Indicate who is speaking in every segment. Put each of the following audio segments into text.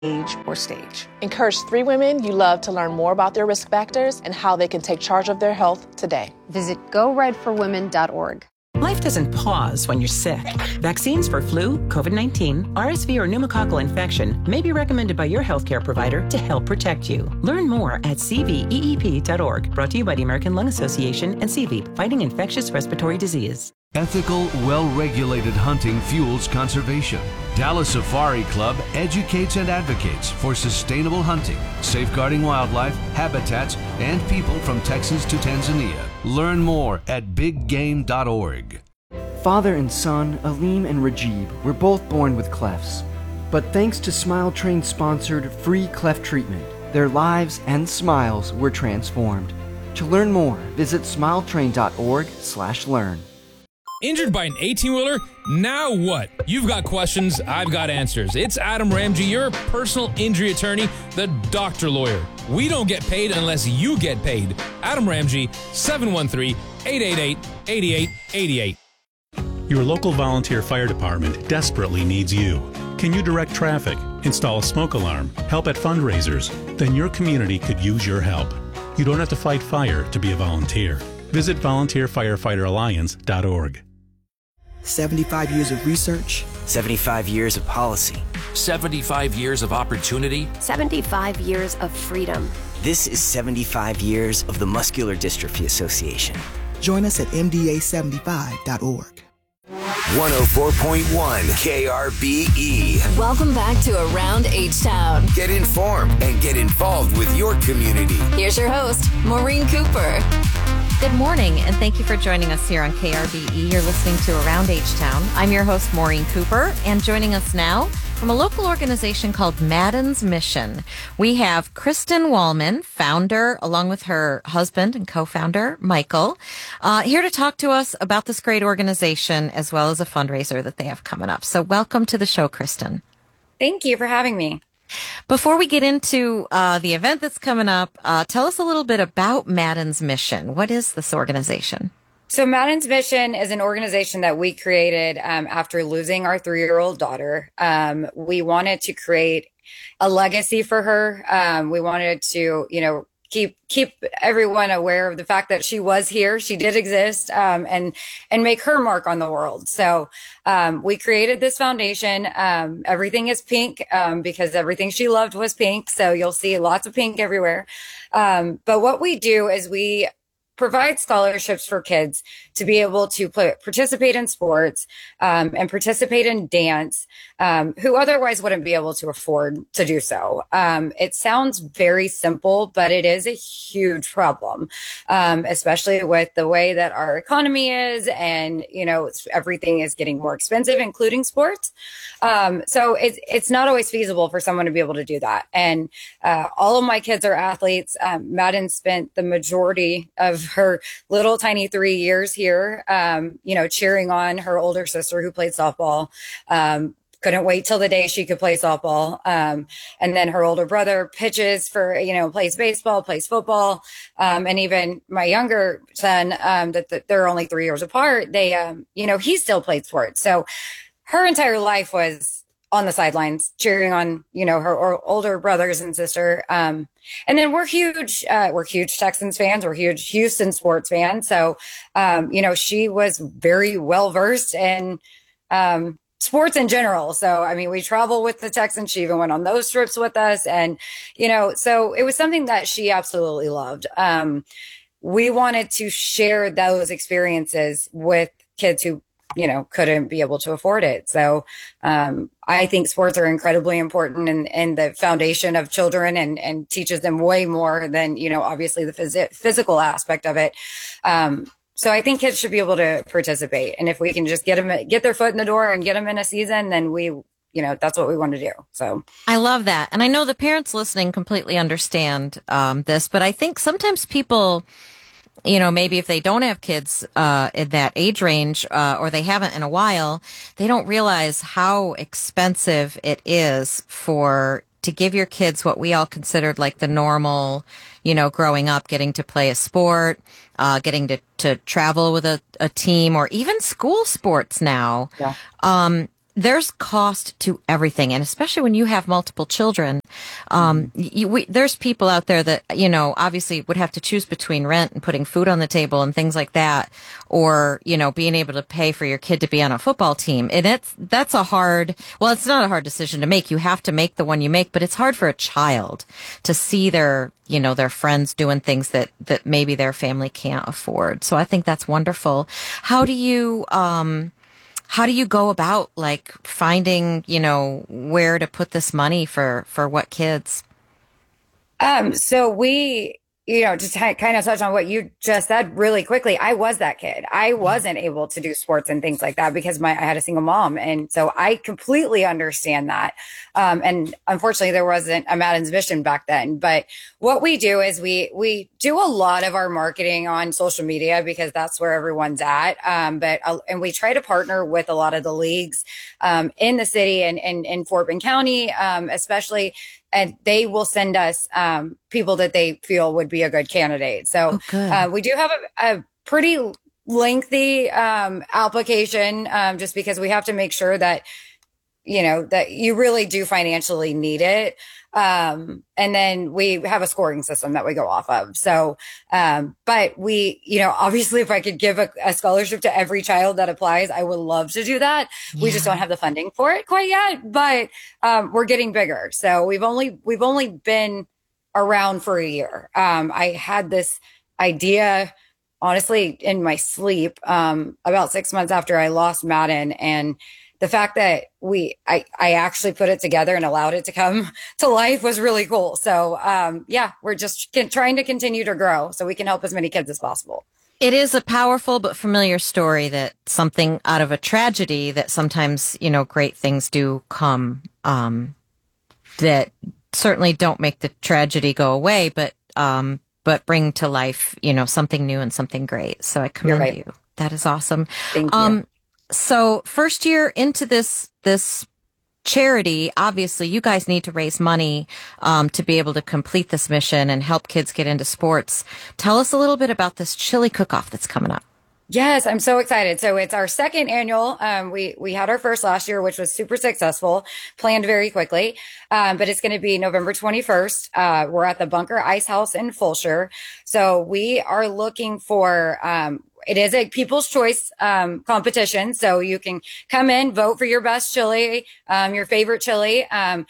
Speaker 1: age, or stage. Encourage 3 women you love to learn more about their risk factors and how they can take charge of their health today.
Speaker 2: Visit GoRedForWomen.org.
Speaker 3: Life doesn't pause when you're sick. Vaccines for flu, COVID-19, RSV, or pneumococcal infection may be recommended by your healthcare provider to help protect you. Learn more at cveep.org. Brought to you by the American Lung Association and CVEEP, fighting infectious respiratory disease.
Speaker 4: Ethical, well-regulated hunting fuels conservation. Dallas Safari Club educates and advocates for sustainable hunting, safeguarding wildlife, habitats, and people from Texas to Tanzania. Learn more at biggame.org.
Speaker 5: Father and son, Aleem and Rajib, were both born with clefts. But thanks to Smile Train sponsored free cleft treatment, their lives and smiles were transformed. To learn more, visit smiletrain.org/learn.
Speaker 6: Injured by an 18-wheeler? Now what? You've got questions, I've got answers. It's Adam Ramsey, your personal injury attorney, the doctor lawyer. We don't get paid unless you get paid. Adam Ramsey, 713-888-8888.
Speaker 7: Your local volunteer fire department desperately needs you. Can you direct traffic, install a smoke alarm, help at fundraisers? Then your community could use your help. You don't have to fight fire to be a volunteer. Visit volunteerfirefighteralliance.org.
Speaker 8: 75 years of research.
Speaker 9: 75 years of policy.
Speaker 10: 75 years of opportunity.
Speaker 11: 75 years of freedom.
Speaker 9: This is 75 years of the Muscular Dystrophy Association.
Speaker 8: Join us at mda75.org.
Speaker 12: 104.1 KRBE.
Speaker 11: Welcome back to Around H-Town.
Speaker 12: Get informed and get involved with your community.
Speaker 11: Here's your host, Maureen Cooper.
Speaker 13: Good morning, and thank you for joining us here on KRBE. You're listening to Around H-Town. I'm your host, Maureen Cooper, and joining us now from a local organization called Madden's Mission, we have Kristen Wallman, founder, along with her husband and co-founder, Michael, here to talk to us about this great organization as well as a fundraiser that they have coming up. So welcome to the show, Kristen.
Speaker 14: Thank you for having me.
Speaker 13: Before we get into the event that's coming up, tell us a little bit about Madden's Mission. What is this organization?
Speaker 14: So Madden's Mission is an organization that we created after losing our 3-year-old daughter. We wanted to create a legacy for her. We wanted to, keep everyone aware of the fact that she was here, she did exist, and make her mark on the world. So we created this foundation. Everything is pink because everything she loved was pink. So you'll see lots of pink everywhere. But what we do is we provide scholarships for kids to be able to participate in sports and participate in dance, who otherwise wouldn't be able to afford to do so. It sounds very simple, but it is a huge problem, especially with the way that our economy is, and everything is getting more expensive, including sports. So it's not always feasible for someone to be able to do that. And all of my kids are athletes. Madden spent the majority of her little tiny 3 years here, cheering on her older sister who played softball. Couldn't wait till the day she could play softball. And then her older brother pitches for, plays baseball, plays football. And even my younger son, that they're only 3 years apart, he still played sports. So her entire life was on the sidelines cheering on, her older brothers and sister. And then we're huge Texans fans. We're huge Houston sports fans. So, she was very well versed in, sports in general. So, we travel with the Texans. She even went on those trips with us. And, so it was something that she absolutely loved. We wanted to share those experiences with kids who, couldn't be able to afford it. So, I think sports are incredibly important in the foundation of children and teaches them way more than, obviously the physical aspect of it. So I think kids should be able to participate. And if we can just get their foot in the door and get them in a season, then that's what we want to do. So
Speaker 13: I love that. And I know the parents listening completely understand this, but I think sometimes people, maybe if they don't have kids in that age range or they haven't in a while, they don't realize how expensive it is to give your kids what we all considered like the normal, growing up, getting to play a sport, getting to travel with a team, or even school sports now.
Speaker 14: Yeah.
Speaker 13: there's cost to everything. And especially when you have multiple children, there's people out there that, you know, obviously would have to choose between rent and putting food on the table and things like that, or, you know, being able to pay for your kid to be on a football team. And it's not a hard decision to make. You have to make the one you make, but it's hard for a child to see their friends doing things that maybe their family can't afford. So I think that's wonderful. How do you go about like finding, you know, where to put this money for what kids?
Speaker 14: So we, you know, just kind of touch on what you just said really quickly. I was that kid. I wasn't able to do sports and things like that because I had a single mom. And so I completely understand that. And unfortunately there wasn't a Madden's Mission back then, but what we do is we do a lot of our marketing on social media because that's where everyone's at. And we try to partner with a lot of the leagues, in the city and in Fort Bend County, especially. And they will send us people that they feel would be a good candidate. So we do have a pretty lengthy application just because we have to make sure that, you know, that you really do financially need it. And then we have a scoring system that we go off of. So, but we, you know, obviously if I could give a scholarship to every child that applies, I would love to do that. Yeah. We just don't have the funding for it quite yet, but, we're getting bigger. So we've only been around for a year. I had this idea, honestly, in my sleep, about 6 months after I lost Madden, and the fact that I actually put it together and allowed it to come to life was really cool. So, we're just trying to continue to grow so we can help as many kids as possible.
Speaker 13: It is a powerful but familiar story that something out of a tragedy that sometimes, you know, great things do come, that certainly don't make the tragedy go away, but bring to life, you know, something new and something great. So I commend you. That is awesome.
Speaker 14: Thank you.
Speaker 13: So first year into this charity, obviously you guys need to raise money to be able to complete this mission and help kids get into sports. Tell us a little bit about this chili cook-off that's coming up.
Speaker 14: Yes, I'm so excited. So it's our second annual. We had our first last year, which was super successful, planned very quickly. But it's going to be November 21st. We're at the Bunker Ice House in Fulshire. So we are looking for, it is a People's Choice competition. So you can come in, vote for your best chili, your favorite chili.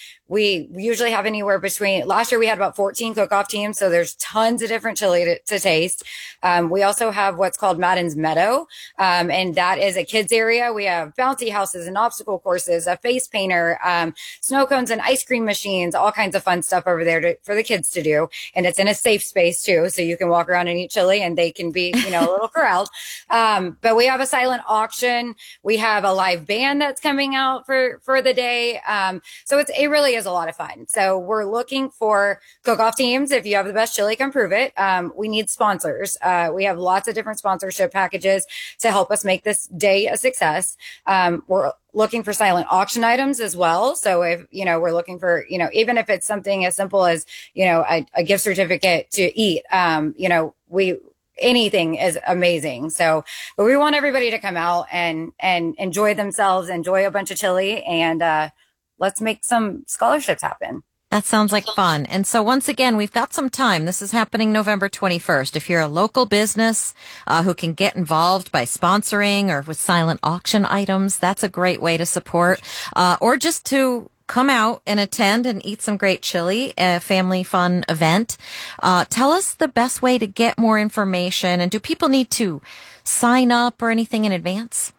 Speaker 14: We usually have anywhere between, last year we had about 14 cook-off teams. So there's tons of different chili to taste. We also have what's called Madden's Meadow. And that is a kids area. We have bouncy houses and obstacle courses, a face painter, snow cones and ice cream machines, all kinds of fun stuff over there for the kids to do. And it's in a safe space too. So you can walk around and eat chili and they can be, you know, a little corralled. But we have a silent auction. We have a live band that's coming out for the day. So it really is a lot of fun. So we're looking for cook-off teams. If you have the best chili, come prove it. We need sponsors. We have lots of different sponsorship packages to help us make this day a success. We're looking for silent auction items as well. So if, you know, we're looking for, you know, even if it's something as simple as, you know, a gift certificate to eat, you know, anything is amazing. So, but we want everybody to come out and enjoy themselves, enjoy a bunch of chili, and let's make some scholarships happen.
Speaker 13: That sounds like fun. And so once again, we've got some time. This is happening November 21st. If you're a local business who can get involved by sponsoring or with silent auction items, that's a great way to support, or just to come out and attend and eat some great chili, a family fun event. Tell us the best way to get more information, and do people need to sign up or anything in advance?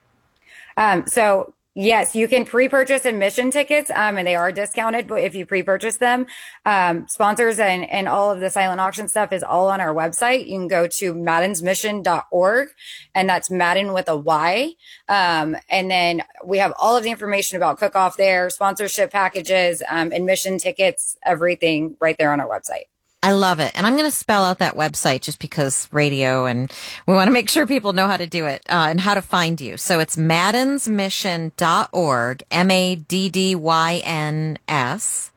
Speaker 14: So yes, you can pre-purchase admission tickets, and they are discounted, but if you pre-purchase them, sponsors and all of the silent auction stuff is all on our website. You can go to maddensmission.org, and that's Madden with a Y. And then we have all of the information about cook-off there, sponsorship packages, admission tickets, everything right there on our website.
Speaker 13: I love it. And I'm going to spell out that website just because radio, and we want to make sure people know how to do it and how to find you. So it's maddensmission.org, MADDYNS,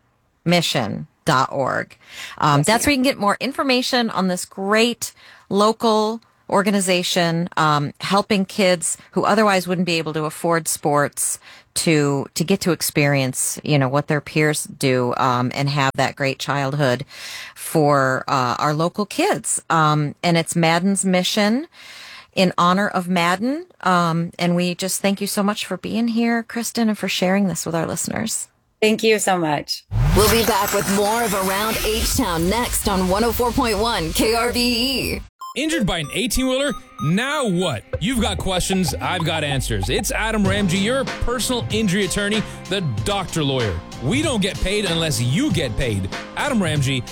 Speaker 13: mission.org. That's where you can get more information on this great local organization, helping kids who otherwise wouldn't be able to afford sports to get to experience, what their peers do, and have that great childhood for, our local kids. And it's Madden's mission in honor of Madden. And we just thank you so much for being here, Kristen, and for sharing this with our listeners.
Speaker 14: Thank you so much.
Speaker 11: We'll be back with more of Around H-Town next on 104.1 KRBE.
Speaker 6: Injured by an 18-wheeler? Now what? You've got questions, I've got answers. It's Adam Ramsey, your personal injury attorney, the doctor lawyer. We don't get paid unless you get paid. Adam Ramsey,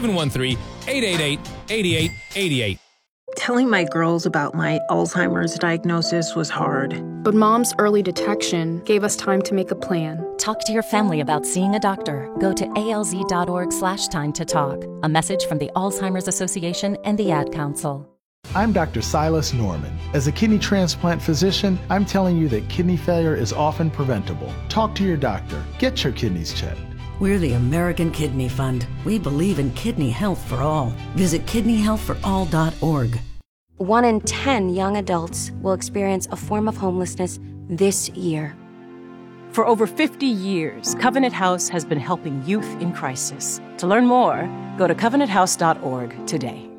Speaker 6: 713-888-8888.
Speaker 15: Telling my girls about my Alzheimer's diagnosis was hard.
Speaker 16: But Mom's early detection gave us time to make a plan.
Speaker 17: Talk to your family about seeing a doctor. Go to alz.org/time to talk. A message from the Alzheimer's Association and the Ad Council.
Speaker 18: I'm Dr. Silas Norman. As a kidney transplant physician, I'm telling you that kidney failure is often preventable. Talk to your doctor. Get your kidneys checked.
Speaker 19: We're the American Kidney Fund. We believe in kidney health for all. Visit kidneyhealthforall.org.
Speaker 20: 1 in 10 young adults will experience a form of homelessness this year.
Speaker 21: For over 50 years, Covenant House has been helping youth in crisis. To learn more, go to covenanthouse.org today.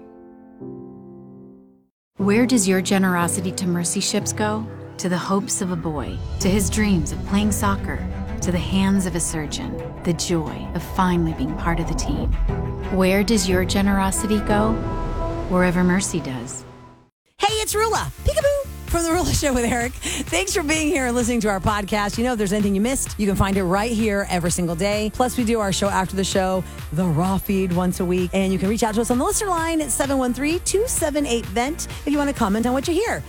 Speaker 22: Where does your generosity to Mercy Ships go? To the hopes of a boy, to his dreams of playing soccer, to the hands of a surgeon, the joy of finally being part of the team. Where does your generosity go? Wherever Mercy does.
Speaker 23: Hey, it's Rula. Peekaboo. From The Rula Show with Eric. Thanks for being here and listening to our podcast. If there's anything you missed, you can find it right here every single day. Plus, we do our show after the show, the Raw Feed, once a week. And you can reach out to us on the listener line at 713-278-VENT if you want to comment on what you hear.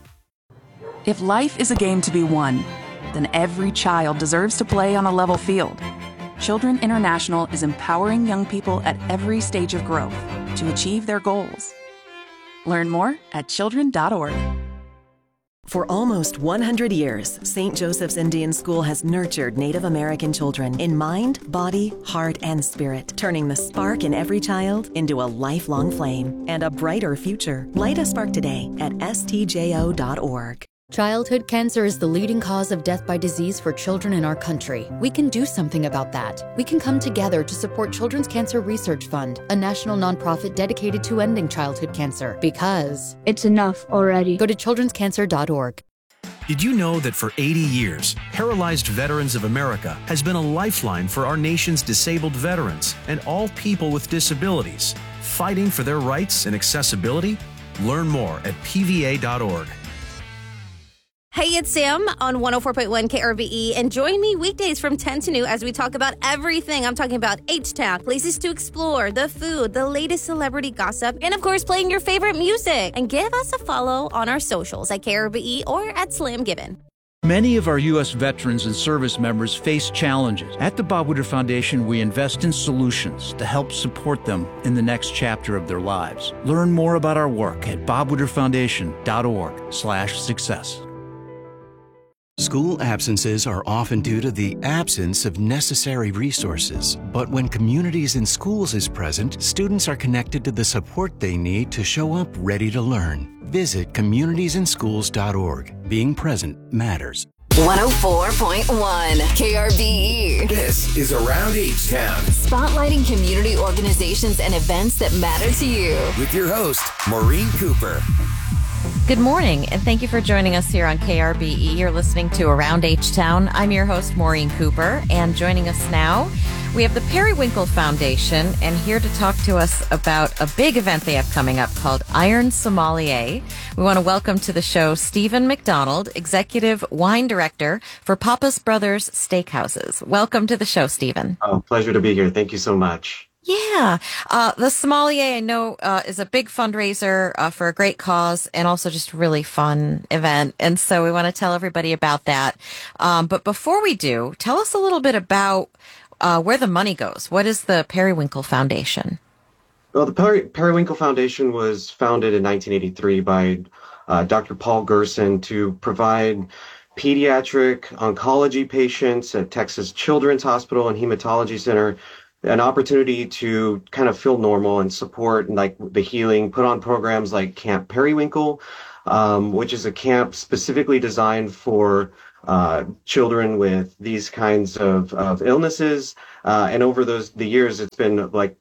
Speaker 24: If life is a game to be won, then every child deserves to play on a level field. Children International is empowering young people at every stage of growth to achieve their goals. Learn more at children.org.
Speaker 25: For almost 100 years, St. Joseph's Indian School has nurtured Native American children in mind, body, heart, and spirit, turning the spark in every child into a lifelong flame and a brighter future. Light a spark today at stjo.org.
Speaker 26: Childhood cancer is the leading cause of death by disease for children in our country. We can do something about that. We can come together to support Children's Cancer Research Fund, a national nonprofit dedicated to ending childhood cancer. Because
Speaker 27: it's enough already.
Speaker 26: Go to childrenscancer.org.
Speaker 28: Did you know that for 80 years, Paralyzed Veterans of America has been a lifeline for our nation's disabled veterans and all people with disabilities, fighting for their rights and accessibility? Learn more at pva.org.
Speaker 29: Hey, it's Sam on 104.1 KRBE, and join me weekdays from 10 to noon as we talk about everything. I'm talking about H-Town, places to explore, the food, the latest celebrity gossip, and of course, playing your favorite music. And give us a follow on our socials at KRBE or at Slam Given.
Speaker 30: Many of our U.S. veterans and service members face challenges. At the Bob Woodruff Foundation, we invest in solutions to help support them in the next chapter of their lives. Learn more about our work at bobwoodrufffoundation.org/success.
Speaker 31: School absences are often due to the absence of necessary resources. But when Communities in Schools is present, students are connected to the support they need to show up ready to learn. Visit communitiesinschools.org. Being present matters.
Speaker 11: 104.1 KRBE.
Speaker 12: This is Around H-Town.
Speaker 11: Spotlighting community organizations and events that matter to you.
Speaker 12: With your host, Maureen Cooper.
Speaker 13: Good morning, and thank you for joining us here on KRBE. You're listening to Around H-Town. I'm your host, Maureen Cooper, and joining us now, we have the Periwinkle Foundation, and here to talk to us about a big event they have coming up called Iron Sommelier. We want to welcome to the show Stephen McDonald, Executive Wine Director for Pappas Brothers Steakhouses. Welcome to the show, Stephen.
Speaker 32: Oh, pleasure to be here. Thank you so much.
Speaker 13: Yeah. The Sommelier, I know, is a big fundraiser for a great cause and also just a really fun event. And so we want to tell everybody about that. But before we do, tell us a little bit about where the money goes. What is the Periwinkle Foundation?
Speaker 32: Well, the Periwinkle Foundation was founded in 1983 by Dr. Paul Gerson to provide pediatric oncology patients at Texas Children's Hospital and Hematology Center an opportunity to kind of feel normal and support like the healing, put on programs like Camp Periwinkle, which is a camp specifically designed for children with these kinds of illnesses. And over the years, it's been like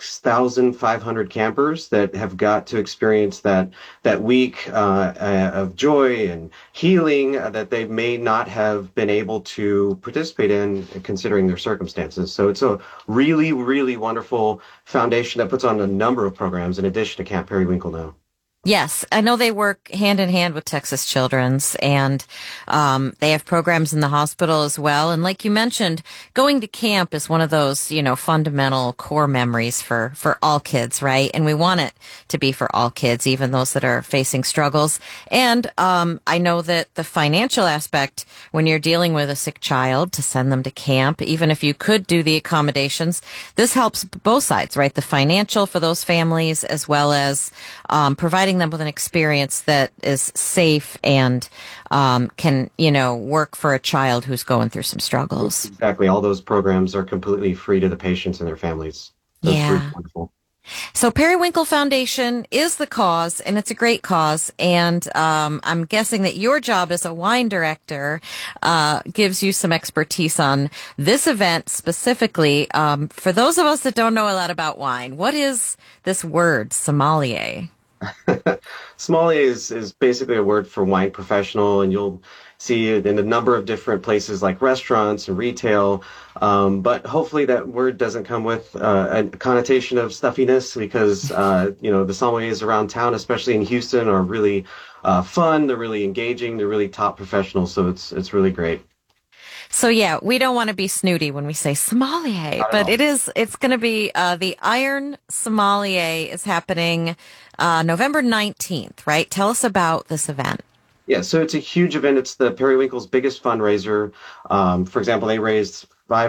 Speaker 32: 6,500 campers that have got to experience that week of joy and healing that they may not have been able to participate in considering their circumstances. So it's a really, really wonderful foundation that puts on a number of programs in addition to Camp Periwinkle now.
Speaker 13: Yes, I know they work hand in hand with Texas Children's, and they have programs in the hospital as well. And like you mentioned, going to camp is one of those, fundamental core memories for all kids, right? And we want it to be for all kids, even those that are facing struggles. And I know that the financial aspect, when you're dealing with a sick child, to send them to camp, even if you could do the accommodations, this helps both sides, right? The financial for those families, as well as providing them with an experience that is safe and can, work for a child who's going through some struggles.
Speaker 32: Exactly. All those programs are completely free to the patients and their families. That's really wonderful.
Speaker 13: So Periwinkle Foundation is the cause, and it's a great cause. And I'm guessing that your job as a wine director gives you some expertise on this event specifically. For those of us that don't know a lot about wine, what is this word, sommelier?
Speaker 32: Sommelier is basically a word for wine professional, and you'll see it in a number of different places like restaurants and retail. But hopefully that word doesn't come with a connotation of stuffiness, because, the sommeliers around town, especially in Houston, are really fun. They're really engaging. They're really top professionals. So it's really great.
Speaker 13: So yeah, we don't want to be snooty when we say sommelier, but it's going to be, the Iron Sommelier is happening, November 19th, right? Tell us about this event.
Speaker 32: Yeah, so it's a huge event. It's the Periwinkle's biggest fundraiser. For example, they raised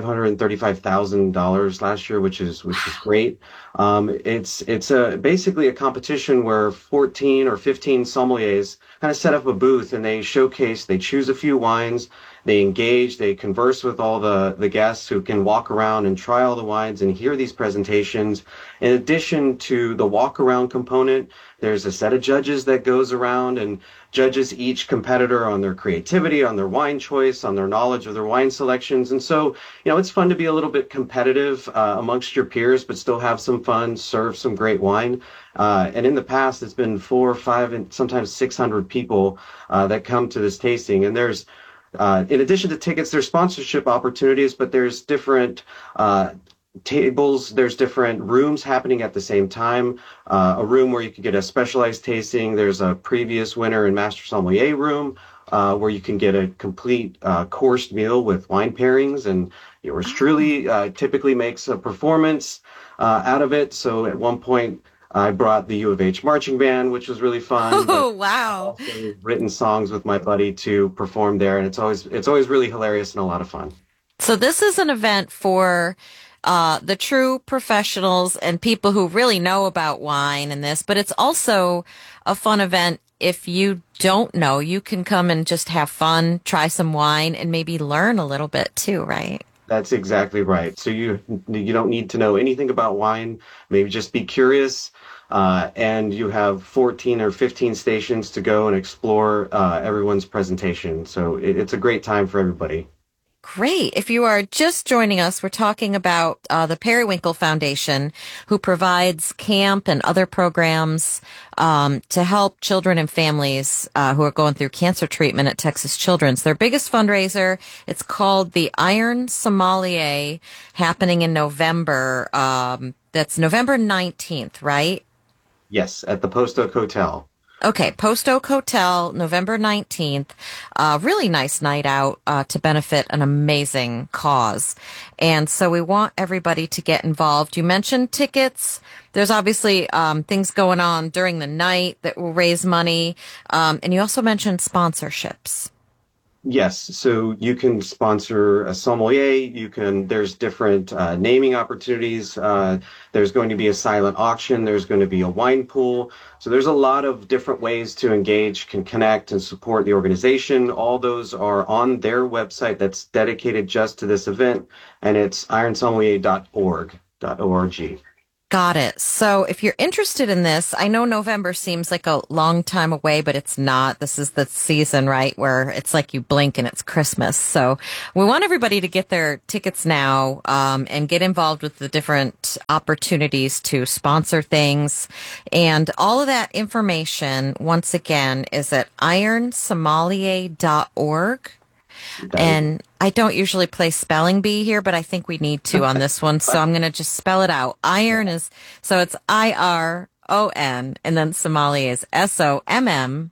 Speaker 32: $535,000 last year, which is great. It's basically a competition where 14 or 15 sommeliers kind of set up a booth, and they choose a few wines. They engage, they converse with all the guests who can walk around and try all the wines and hear these presentations. In addition to the walk around component, there's a set of judges that goes around and judges each competitor on their creativity, on their wine choice, on their knowledge of their wine selections. And so, it's fun to be a little bit competitive amongst your peers, but still have some fun, serve some great wine. And in the past, it's been 400 or 500 and sometimes 600 people that come to this tasting. And there's in addition to tickets, there's sponsorship opportunities, but there's different tables, there's different rooms happening at the same time. A room where you can get a specialized tasting. There's a previous winner and master sommelier room where you can get a complete coursed meal with wine pairings. And yours truly typically makes a performance out of it. So at one point, I brought the U of H marching band, which was really fun.
Speaker 13: Oh, wow.
Speaker 32: Also written songs with my buddy to perform there. And it's always really hilarious and a lot of fun.
Speaker 13: So this is an event for the true professionals and people who really know about wine and this, but it's also a fun event. If you don't know, you can come and just have fun, try some wine, and maybe learn a little bit too, right?
Speaker 32: That's exactly right. So you don't need to know anything about wine. Maybe just be curious. And you have 14 or 15 stations to go and explore everyone's presentation. So it's a great time for everybody.
Speaker 13: Great. If you are just joining us, we're talking about the Periwinkle Foundation, who provides camp and other programs to help children and families who are going through cancer treatment at Texas Children's. Their biggest fundraiser, it's called the Iron Sommelier, happening in November. That's November 19th, right?
Speaker 32: Yes, at the Post Oak Hotel.
Speaker 13: Okay, Post Oak Hotel, November 19th. Really nice night out to benefit an amazing cause. And so we want everybody to get involved. You mentioned tickets. There's obviously things going on during the night that will raise money. And you also mentioned sponsorships.
Speaker 32: Yes, so you can sponsor a sommelier. There's different naming opportunities. There's going to be a silent auction. There's going to be a wine pool. So there's a lot of different ways to engage, can connect, and support the organization. All those are on their website that's dedicated just to this event, and it's ironsommelier.org. KRBE.org.
Speaker 13: Got it. So if you're interested in this, I know November seems like a long time away, but it's not. This is the season, right, where it's like you blink and it's Christmas. So we want everybody to get their tickets now and get involved with the different opportunities to sponsor things. And all of that information, once again, is at ironsommelier.org. And I don't usually play spelling bee here, but I think we need to on this one. So I'm going to just spell it out. Iron is, so it's IRON, and then sommelier is SOMMELIER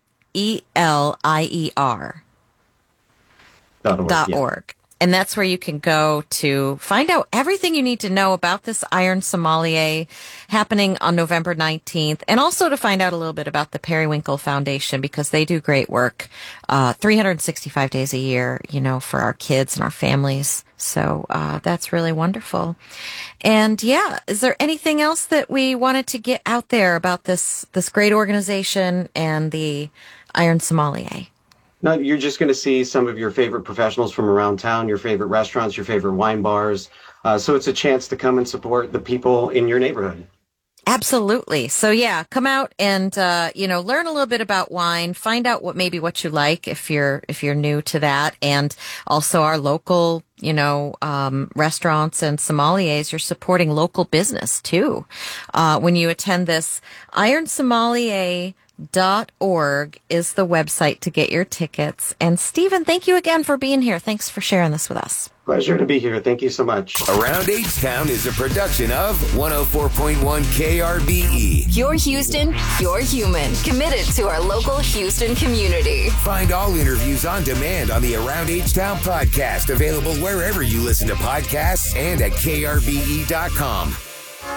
Speaker 13: .org. And that's where you can go to find out everything you need to know about this Iron Sommelier happening on November 19th, and also to find out a little bit about the Periwinkle Foundation, because they do great work 365 days a year, you know, for our kids and our families. So that's really wonderful. And yeah, is there anything else that we wanted to get out there about this great organization and the Iron Sommelier?
Speaker 32: No, you're just going to see some of your favorite professionals from around town, your favorite restaurants, your favorite wine bars. So it's a chance to come and support the people in your neighborhood.
Speaker 13: Absolutely. So yeah, come out and, learn a little bit about wine, find out what you like if you're new to that. And also our local, restaurants and sommeliers, you're supporting local business too. When you attend this, ironsommelier.org is the website to get your tickets. And Stephen, thank you again for being here. Thanks for sharing this with us.
Speaker 32: Pleasure to be here. Thank you so much.
Speaker 12: Around H-Town is a production of 104.1 KRBE.
Speaker 11: You're Houston, you're human. Committed to our local Houston community.
Speaker 12: Find all interviews on demand on the Around H-Town podcast, available wherever you listen to podcasts and at KRBE.com.